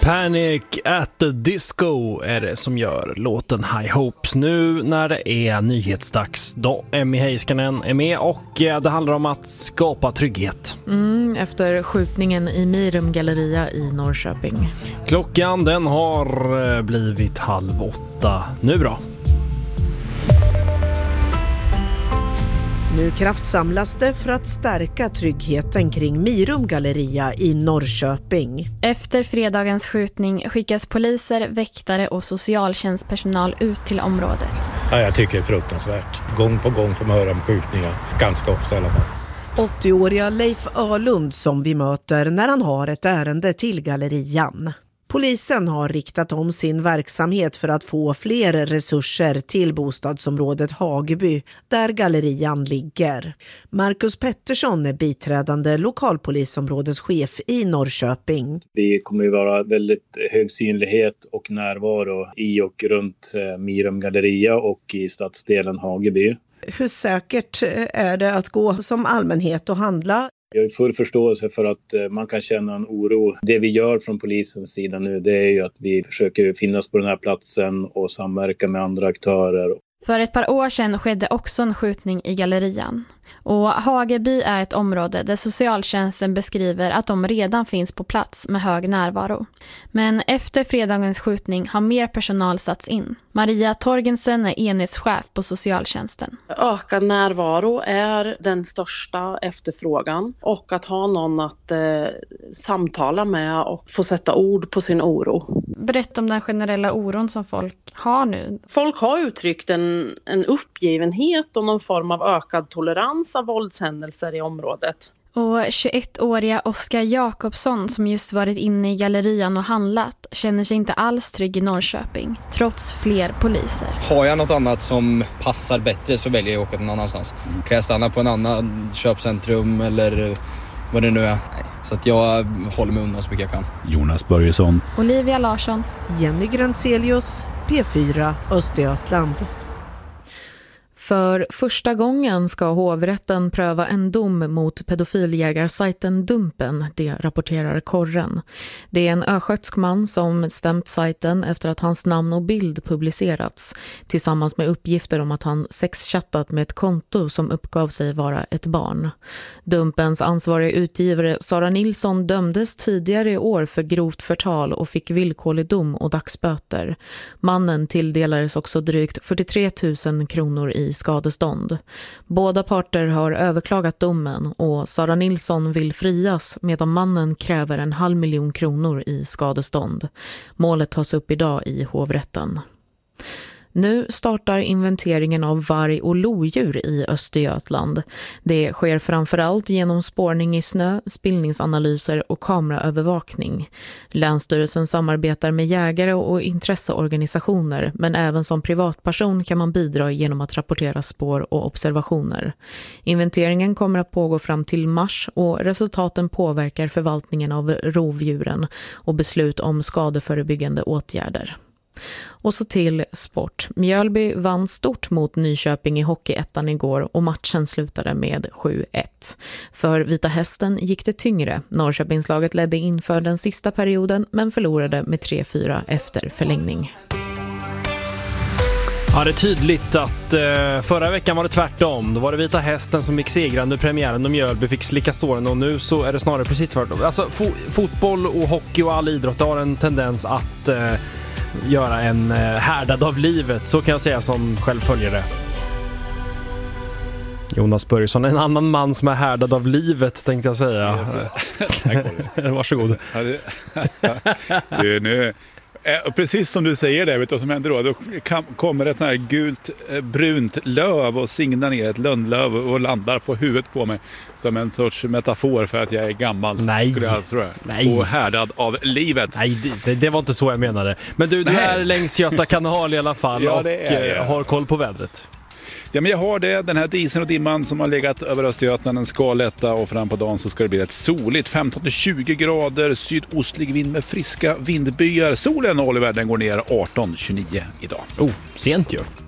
Panic at the Disco är det som gör låten High Hopes nu när det är nyhetsdags då Emmy Heiskanen är med och det handlar om att skapa trygghet. Efter skjutningen i Mirum Galleria i Norrköping. Klockan den har blivit 7:30 nu då. Nu kraftsamlas det för att stärka tryggheten kring Mirum Galleria i Norrköping. Efter fredagens skjutning skickas poliser, väktare och socialtjänstpersonal ut till området. Ja, jag tycker det är fruktansvärt. Gång på gång får man höra om skjutningar, ganska ofta i alla fall. 80-åriga Leif Öhlund som vi möter när han har ett ärende till gallerian. Polisen har riktat om sin verksamhet för att få fler resurser till bostadsområdet Hageby där gallerian ligger. Marcus Pettersson är biträdande lokalpolisområdeschef i Norrköping. Det kommer ju vara väldigt hög synlighet och närvaro i och runt Mirum Galleria och i stadsdelen Hageby. Hur säkert är det att gå som allmänhet och handla? Jag har full förståelse för att man kan känna en oro. Det vi gör från polisens sida nu, det är ju att vi försöker finnas på den här platsen och samverka med andra aktörer. För ett par år sedan skedde också en skjutning i gallerian. Och Hageby är ett område där socialtjänsten beskriver att de redan finns på plats med hög närvaro. Men efter fredagens skjutning har mer personal satts in. Maria Torgensen är enhetschef på socialtjänsten. Ökad närvaro är den största efterfrågan och att ha någon att samtala med och få sätta ord på sin oro. Berätta om den generella oron som folk har nu. Folk har uttryckt en uppgivenhet och någon form av ökad tolerans av våldshändelser i området. Och 21-åriga Oskar Jakobsson som just varit inne i gallerian och handlat känner sig inte alls trygg i Norrköping, trots fler poliser. Har jag något annat som passar bättre så väljer jag att åka någon annanstans. Kan jag stanna på en annan köpcentrum eller vad det nu är? Nej. Så att jag håller mig undan så mycket jag kan. Jonas Börjesson. Olivia Larsson. Jenny Grantzelius, P4 Östergötland. För första gången ska hovrätten pröva en dom mot pedofiljägarsajten Dumpen, det rapporterar Korren. Det är en östgötsk man som stämt sajten efter att hans namn och bild publicerats tillsammans med uppgifter om att han sexchattat med ett konto som uppgav sig vara ett barn. Dumpens ansvariga utgivare Sara Nilsson dömdes tidigare i år för grovt förtal och fick villkorlig dom och dagsböter. Mannen tilldelades också drygt 43 000 kronor i skadestånd. Båda parter har överklagat domen och Sara Nilsson vill frias medan mannen kräver 500 000 kronor i skadestånd. Målet tas upp idag i hovrätten. Nu startar inventeringen av varg och lodjur i Östergötland. Det sker framförallt genom spårning i snö, spillningsanalyser och kameraövervakning. Länsstyrelsen samarbetar med jägare och intresseorganisationer, men även som privatperson kan man bidra genom att rapportera spår och observationer. Inventeringen kommer att pågå fram till mars och resultaten påverkar förvaltningen av rovdjuren och beslut om skadeförebyggande åtgärder. Och så till sport. Mjölby vann stort mot Nyköping i Hockeyettan igår och matchen slutade med 7-1. För Vita Hästen gick det tyngre. Norrköpingslaget ledde inför den sista perioden men förlorade med 3-4 efter förlängning. Ja, det är tydligt att förra veckan var det tvärtom. Då var det Vita Hästen som gick segrande i premiären och Mjölby fick slicka såren och nu så är det snarare precis tvärtom. Alltså fotboll och hockey och all idrott har en tendens att göra en härdad av livet, så kan jag säga som själv följer det. Jonas Börjesson, en annan man som är härdad av livet tänkte jag säga. Varsågod. Nu, precis som du säger det, vet du vad som händer då? Då kommer ett sånt här gult brunt löv och singnar ner ett lönnlöv och landar på huvudet på mig som en sorts metafor för att jag är gammal. Nej. Skulle jag tro. Nej. Och härdad av livet. Nej, det var inte så jag menade. Men du är längs Göta kanal i alla fall. Ja, och har koll på vädret. Ja, men jag har det. Den här disen och dimman som har legat över Östergötland, den ska lätta och fram på dagen så ska det bli ett soligt 15-20 grader, sydostlig vind med friska vindbyar. Solen, Oliver, den går ner 18-29 idag. Sent ju.